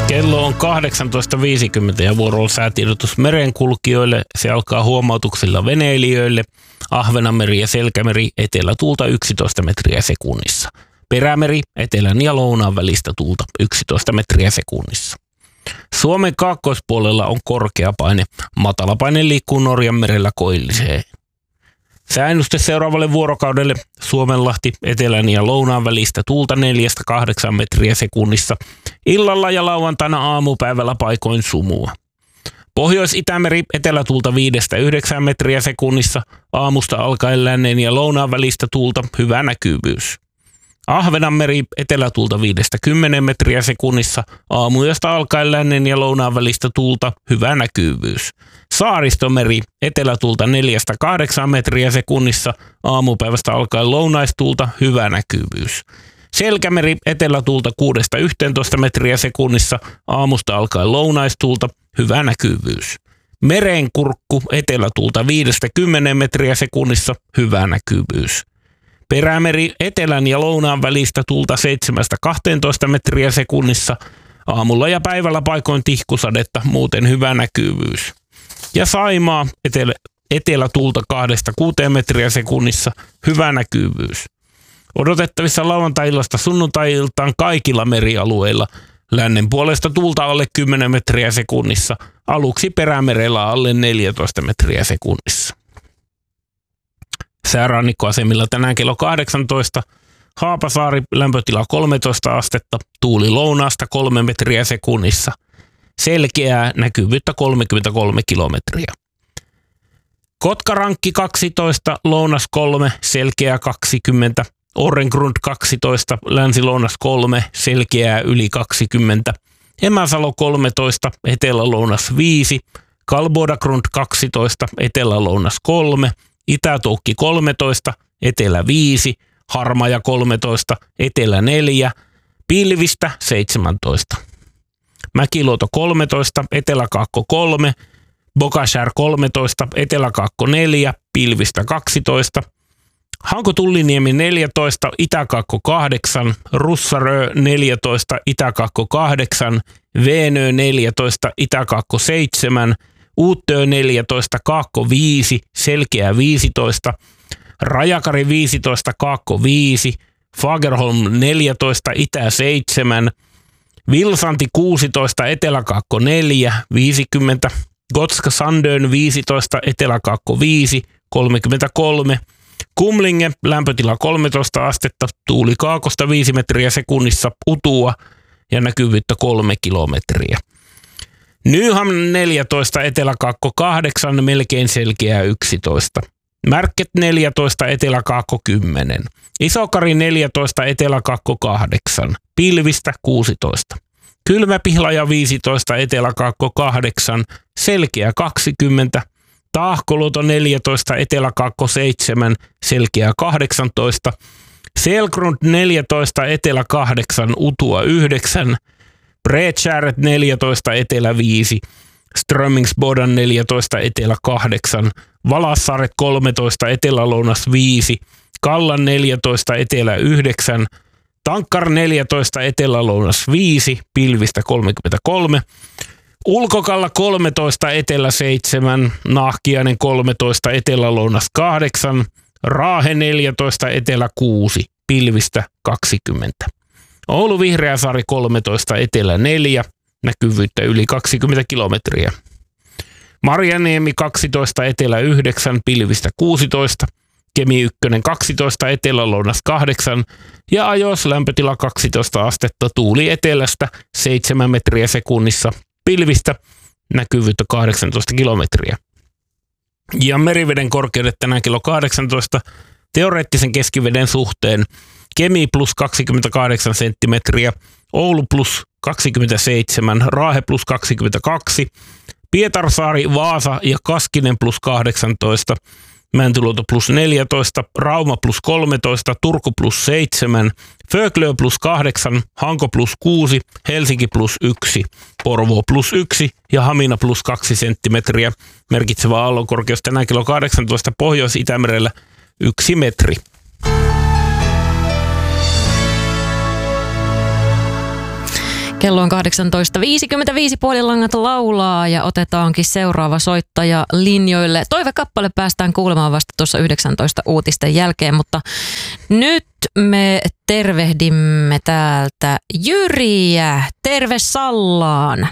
Kello on 18.50 ja vuorolla säätiedotus merenkulkijoille. Se alkaa huomautuksilla veneilijöille. Ahvenanmeri ja Selkämeri etelätuulta 11 metriä sekunnissa. Perämeri etelän ja lounaan välistä tuulta 11 metriä sekunnissa. Suomen kaakkoispuolella on korkea paine. Matalapaine liikkuu Norjan merellä koilliseen. Sääennuste seuraavalle vuorokaudelle: Suomenlahti etelän ja lounaan välistä tuulta 4-8 metriä sekunnissa. Illalla ja lauantaina aamupäivällä paikoin sumua. Pohjois-Itämeri etelätuulta 5-9 metriä sekunnissa. Aamusta alkaen lännen ja lounaan välistä tuulta hyvä näkyvyys. Ahvenanmeri etelätuulta 5-10 metriä sekunnissa. Aamuyöstä alkaen lännen ja lounaan välistä tuulta hyvä näkyvyys. Saaristomeri etelätuulta 4-8 metriä sekunnissa. Aamupäivästä alkaen lounaistuulta hyvä näkyvyys. Selkämeri etelätuulta 6-11 metriä sekunnissa. Aamusta alkaen lounaistuulta hyvä näkyvyys. Merenkurkku etelätuulta 5-10 metriä sekunnissa. Hyvä näkyvyys. Perämeri etelän ja lounaan välistä tuulta 7-12 metriä sekunnissa. Aamulla ja päivällä paikoin tihkusadetta, muuten hyvä näkyvyys. Ja Saimaa etelätuulta 2-6 metriä sekunnissa. Hyvä näkyvyys. Odotettavissa lauantai-illasta sunnuntai-iltaan kaikilla merialueilla. Lännen puolesta tuulta alle 10 metriä sekunnissa. Aluksi Perämerellä alle 14 metriä sekunnissa. Säärannikkoasemilla tänään kello 18. Haapasaari lämpötila 13 astetta. Tuuli lounaasta 3 metriä sekunnissa. Selkeää näkyvyyttä 33 kilometriä. Kotkarankki 12, lounas 3, selkeää 20. Orrengrund 12, länsi-lounas 3, selkeää yli 20. Emäsalo 13, etelä-lounas 5. Kalbodagrund 12, etelä-lounas 3. Itä-Toukki 13, etelä 5. Harmaja 13, etelä 4. Pilvistä 17. Mäkiluoto 13, eteläkaakko 3. Bokashär 13, eteläkaakko 4. Pilvistä 12. Hanko-Tulliniemi 14, Itäkaakko 8, Russarö 14, Itäkaakko 8, Veenö 14, Itäkaakko 7, Uuttöö 14, Kaakko 5, Selkeä 15, Rajakari 15, Kaakko 5, Fagerholm 14, Itä 7, Vilsanti 16, Eteläkaakko 4, 50, Gotska Sandön 15, Eteläkaakko 5, 33, Kumlinge lämpötila 13 astetta, tuuli kaakosta 5 metriä sekunnissa, utua ja näkyvyyttä 3 kilometriä. Nyham 14, eteläkaakko 8, melkein selkeää 11. Märket 14, eteläkaakko 10. Isokari 14, eteläkaakko 8. Pilvistä 16. Kylmäpihlaja 15, eteläkaakko 8, selkeä 20. Tahkoluoto 14, eteläkaakko 7, selkeä 18. Selgrund 14, etelä 8, utua 9. Bredskäret 14, etelä 5. Strömingsbodan 14, etelä 8. Valassaaret 13, etelä-lounas 5. Kallan 14, etelä 9. Tankkar 14, etelä-lounas 5. Pilvistä 33. Ulkokalla 13, etelä 7. Nahkiainen 13, etelä-lounas 8. Raahe 14, etelä 6. Pilvistä 20. Oulu Vihreäsaari 13, etelä 4. Näkyvyyttä yli 20 kilometriä. Marjaniemi 12, etelä 9. Pilvistä 16. Kemi 1 12, etelä-lounas 8. Ja Ajos lämpötila 12 astetta, tuuli etelästä 7 metriä sekunnissa. Pilvistä näkyvyyttä 18 kilometriä. Ja meriveden korkeudet tänään kello 18 teoreettisen keskiveden suhteen. Kemi plus 28 senttimetriä, Oulu plus 27, Raahe plus 22, Pietarsaari, Vaasa ja Kaskinen plus 18, Mäntyluoto plus 14, Rauma plus 13, Turku plus 7, Föglö plus 8, Hanko plus 6, Helsinki plus 1, Porvoo plus 1 ja Hamina plus 2 senttimetriä. Merkitsevä aallonkorkeus tänään kello 18 Pohjois-Itämerellä 1 metri. Kello on 18.55, puolilangat laulaa ja otetaankin seuraava soittaja linjoille. Toivekappale päästään kuulemaan vasta tuossa 19 uutisten jälkeen, mutta nyt me tervehdimme täältä Jyriä. Terve Sallaan.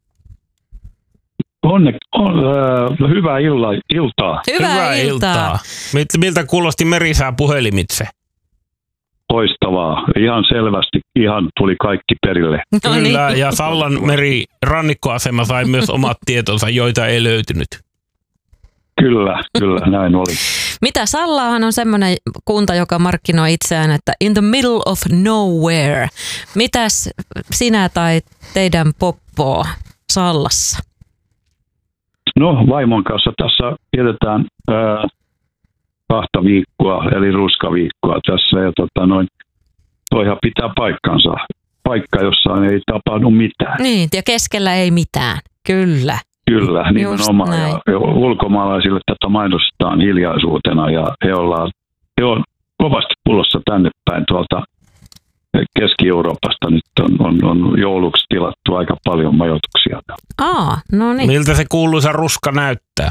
Hyvää iltaa. Hyvää iltaa. Miltä kuulosti merisää puhelimitse? Loistavaa. Ihan selvästi. Ihan tuli kaikki perille. No niin. Kyllä, ja Sallan meri rannikkoasema sai myös omat tietonsa, joita ei löytynyt. Kyllä, näin oli. Mitä Sallahan on semmoinen kunta, joka markkinoi itseään, että in the middle of nowhere. Mitäs sinä tai teidän poppoo Sallassa? No, vaimon kanssa tässä vietetään 2 viikkoa, eli ruskaviikkoa tässä. Ja toihan pitää paikkansa. Paikka, jossa ei tapahdu mitään. Niin, ja keskellä ei mitään. Kyllä. Kyllä, nimenomaan. Ja ulkomaalaisille tätä mainostetaan hiljaisuutena ja he on kovasti tulossa tänne päin tuolta Keski-Euroopasta. Nyt on jouluksi tilattu aika paljon majoituksia. No niin. Miltä se kuuluisa ruska näyttää?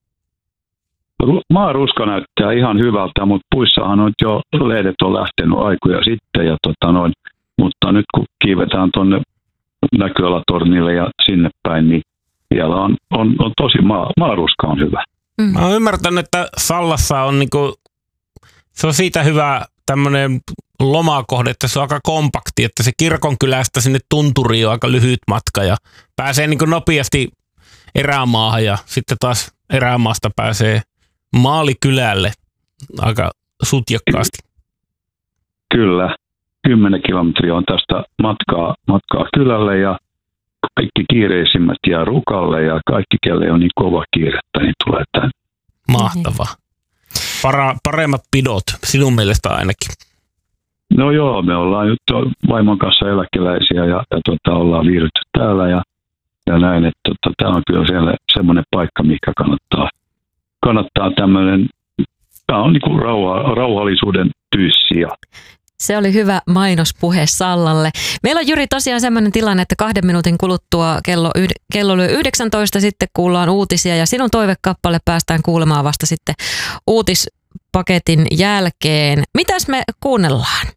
Maaruska näyttää ihan hyvältä, mutta puissahan on jo lehdet on lähtenyt aikoja sitten. Ja mutta nyt kun kiivetään tuonne näköalatornille ja sinne päin, niin siellä on tosi maaruska on hyvä. Mä oon ymmärtänyt, että Sallassa on se on siitä hyvä tämmöinen lomakohde, että se on aika kompakti, että se kirkonkylästä sinne tunturiin on aika lyhyt matka ja pääsee nopeasti erämaahan ja sitten taas erämaasta pääsee maalikylälle aika sutjakkaasti. Kyllä, 10 kilometriä on tästä matkaa kylälle ja kaikki kiireisimmät jää rukalle ja kaikki, kelle on niin kova kiirettä, niin tulee tänne. Mahtavaa. Paremmat pidot, sinun mielestä ainakin. No joo, me ollaan nyt vaimon kanssa eläkeläisiä ja ollaan viihdytty täällä ja näin, että tämä on kyllä semmoinen paikka, mikä kannattaa tämmöinen, tämä on niin kuin rauhallisuuden tyyssiä. Se oli hyvä mainospuhe Sallalle. Meillä on Jyri tosiaan semmoinen tilanne, että 2 minuutin kuluttua kello 19 sitten kuullaan uutisia ja sinun toivekappale päästään kuulemaan vasta sitten uutispaketin jälkeen. Mitäs me kuunnellaan?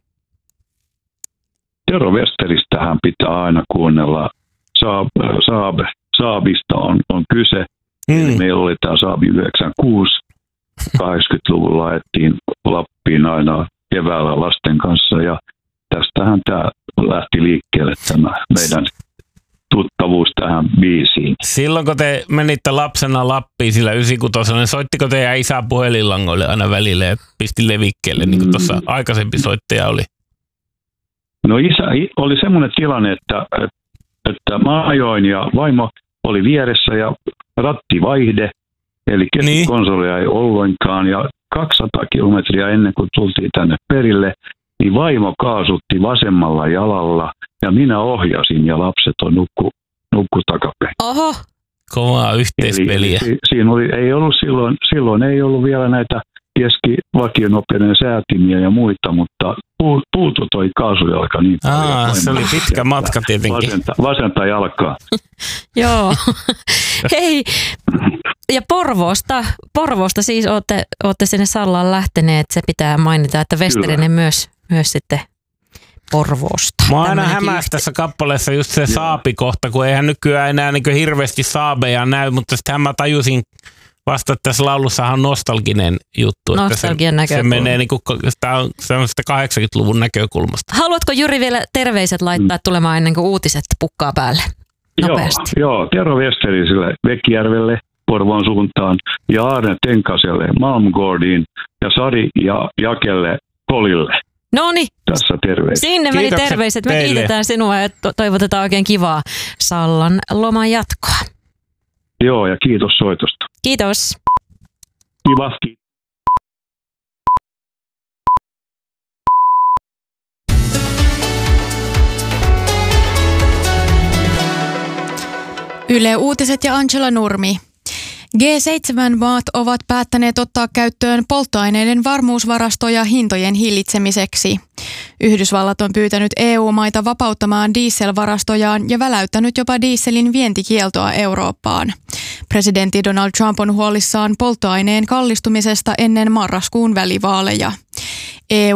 Tero Westeristähän pitää aina kuunnella. Saabista on kyse. Eli meillä oli tämä Saabi 96. 80-luvulla ajettiin Lappiin aina keväällä lasten kanssa ja tästähän tämä lähti liikkeelle tämä meidän tuttavuus tähän biisiin. Silloin kun te menitte lapsena Lappiin sillä 96, niin soittiko teidän isä puhelinlangoille aina välillä ja pisti levikkeelle, niin kuin tuossa aikaisempi soittaja oli? No isä oli semmoinen tilanne, että mä ajoin ja vaimo oli vieressä ja rattivaihde, eli keskikonsolia ei ollenkaan ja 200 kilometriä ennen kuin tultiin tänne perille, niin vaimo kaasutti vasemmalla jalalla ja minä ohjasin ja lapset on nukku takaperin. Oho! Kovaa yhteispeliä. Siinä ei ollut silloin ei ollut vielä näitä keskivakionopeuden säätimiä ja muita, mutta puutu toi kaasujalka niin paljon. Se oli pitkä matka tietenkin. Vasenta jalkaa. Joo. Hei, ja Porvoosta siis olette sinne Sallaan lähteneet. Se pitää mainita, että Westerinen myös sitten Porvoosta. Mä aina hämäsi tässä kappaleessa just se saapikohta, kun eihän nykyään enää hirveästi saabeja näy, mutta sitten mä tajusin vasta, että tässä laulussahan on nostalginen juttu. Nostalgian näkökulma. Se menee se on sitä 80-luvun näkökulmasta. Haluatko Jyri vielä terveiset laittaa tulemaan ennen kuin uutiset pukkaa päälle? Nopeasti. Joo, Tero Westeriselle Vekkijärvelle Porvoon suuntaan ja Aarne Tenkaselle Malmgårdiin ja Sari ja Jakelle Kolille. Noniin. Tässä terveiset. Sinne meni terveiset. Me kiitetään sinua ja toivotetaan oikein kivaa Sallan loman jatkoa. Joo, ja kiitos soitosta. Kiitos. Kiva. Yle Uutiset ja Angela Nurmi. G7-maat ovat päättäneet ottaa käyttöön polttoaineiden varmuusvarastoja hintojen hillitsemiseksi. Yhdysvallat on pyytänyt EU-maita vapauttamaan dieselvarastojaan ja väläyttänyt jopa dieselin vientikieltoa Eurooppaan. Presidentti Donald Trump on huolissaan polttoaineen kallistumisesta ennen marraskuun välivaaleja. EU